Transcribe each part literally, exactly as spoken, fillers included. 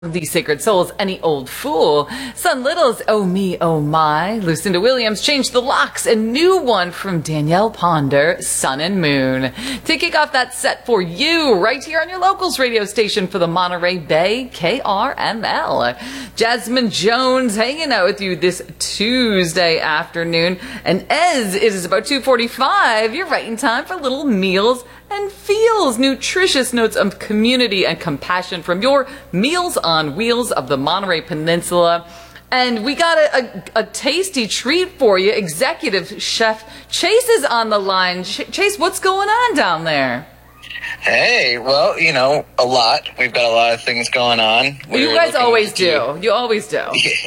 These Sacred Souls, Any Old Fool. Sun Little's Oh Me, Oh My. Lucinda Williams, Change the Locks. A new one from Danielle Ponder, Sun and Moon. To kick off that set for you, right here on your locals radio station for the Monterey Bay, K R M L. Jasmine Jones hanging out with you this Tuesday afternoon. And as it is about two forty-five, you're right in time for little meals and feels, nutritious notes of community and compassion from your Meals on Wheels of the Monterey Peninsula. And we got a, a, a tasty treat for you. Executive Chef Chase is on the line. Ch Chase, what's going on down there? Hey, well, you know, a lot. We've got a lot of things going on. Well, you guys always do. You always do.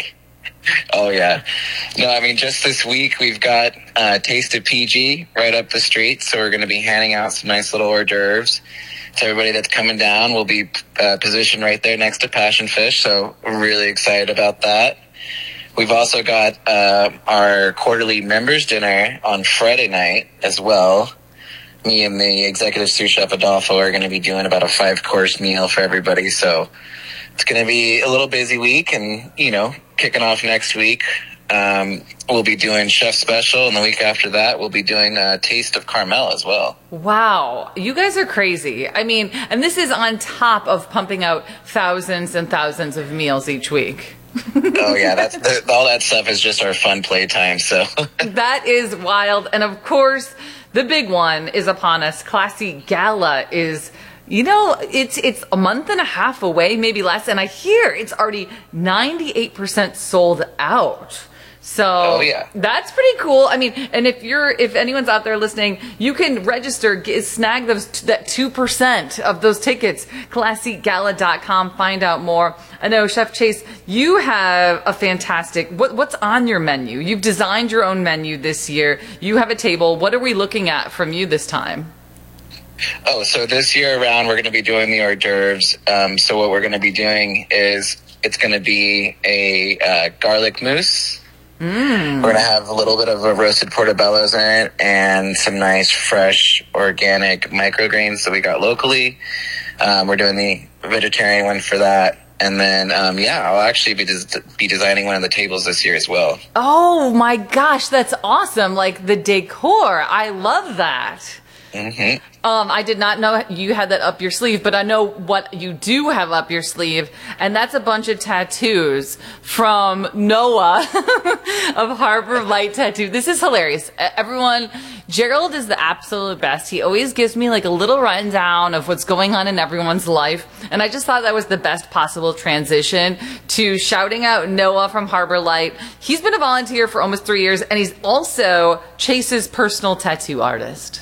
Oh, yeah. No, I mean, just this week we've got uh, Taste of P G right up the street, so we're going to be handing out some nice little hors d'oeuvres to everybody that's coming down. We'll be uh, positioned right there next to Passion Fish, so we're really excited about that. We've also got uh, our quarterly members dinner on Friday night as well. Me and the executive sous chef Adolfo are going to be doing about a five-course meal for everybody, so it's going to be a little busy week, and, you know, kicking off next week, um, we'll be doing Chef Special, and the week after that, we'll be doing a Taste of Carmel as well. Wow. You guys are crazy. I mean, and this is on top of pumping out thousands and thousands of meals each week. Oh, yeah. That's the, all that stuff is just our fun playtime, so. That is wild. And, of course, the big one is upon us. Classy Gala is... You know, it's it's a month and a half away, maybe less, and I hear it's already ninety-eight percent sold out. So oh, yeah. That's pretty cool. I mean, and if you're if anyone's out there listening, you can register, get, snag those that two percent of those tickets. classy gala dot com. Find out more. I know, Chef Chase, you have a fantastic. What what's on your menu? You've designed your own menu this year. You have a table. What are we looking at from you this time? Oh, so this year around, we're going to be doing the hors d'oeuvres. Um, so what we're going to be doing is it's going to be a uh, garlic mousse. Mm. We're going to have a little bit of a roasted portobello's in it and some nice, fresh, organic microgreens that we got locally. Um, we're doing the vegetarian one for that. And then, um, yeah, I'll actually be, des be designing one of the tables this year as well. Oh, my gosh, that's awesome. Like the decor. I love that. Mm-hmm. Um, I did not know you had that up your sleeve, but I know what you do have up your sleeve, and that's a bunch of tattoos from Noah of Harbor Light Tattoo. This is hilarious. Everyone, Gerald is the absolute best. He always gives me like a little rundown of what's going on in everyone's life, and I just thought that was the best possible transition to shouting out Noah from Harbor Light. He's been a volunteer for almost three years, and he's also Chase's personal tattoo artist.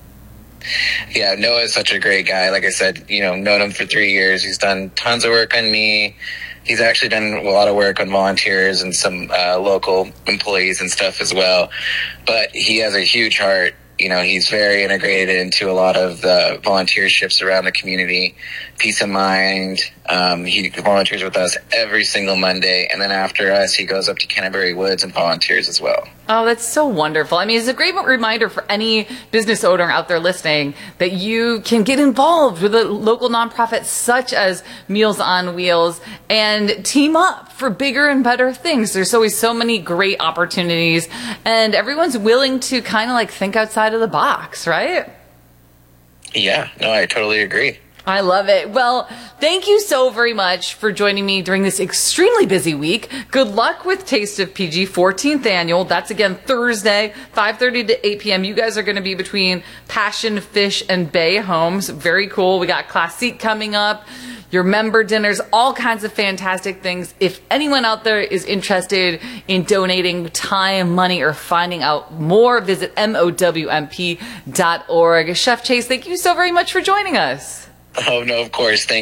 Yeah, Noah is such a great guy. Like I said, you know, known him for three years. He's done tons of work on me. He's actually done a lot of work on volunteers and some uh, local employees and stuff as well. But he has a huge heart. You know, he's very integrated into a lot of the volunteerships around the community. Peace of Mind. Um, he volunteers with us every single Monday. And then after us, he goes up to Canterbury Woods and volunteers as well. Oh, that's so wonderful. I mean, it's a great reminder for any business owner out there listening that you can get involved with a local nonprofit such as Meals on Wheels and team up for bigger and better things. There's always so many great opportunities, and everyone's willing to kind of like think outside of the box, right? Yeah, no, I totally agree. I love it. Well, thank you so very much for joining me during this extremely busy week. Good luck with Taste of P G fourteenth annual. That's again Thursday, five thirty to eight p m You guys are going to be between Passion Fish and Bay Homes. Very cool. We got Classique coming up, your member dinners, all kinds of fantastic things. If anyone out there is interested in donating time, money, or finding out more, visit M O W M P dot org. Chef Chase, thank you so very much for joining us. Oh, no, of course. Thank